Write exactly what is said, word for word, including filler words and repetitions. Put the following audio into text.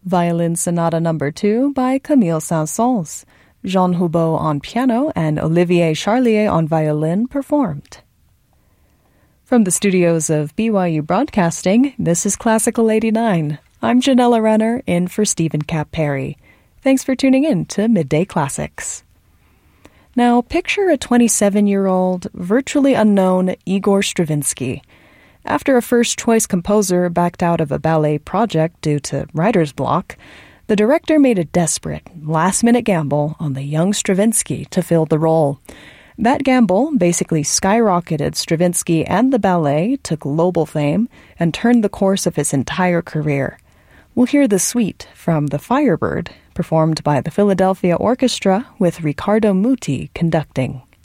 Violin Sonata Number two by Camille Saint-Saëns. Jean Houbeau on piano and Olivier Charlier on violin performed. From the studios of B Y U Broadcasting, this is Classical eighty-nine. I'm Janella Renner, in for Stephen Cap Perry. Thanks for tuning in to Midday Classics. Now, picture a twenty-seven-year-old, virtually unknown Igor Stravinsky. After a first-choice composer backed out of a ballet project due to writer's block, the director made a desperate, last-minute gamble on the young Stravinsky to fill the role. That gamble basically skyrocketed Stravinsky and the ballet to global fame and turned the course of his entire career. We'll hear the suite from The Firebird, performed by the Philadelphia Orchestra with Riccardo Muti conducting.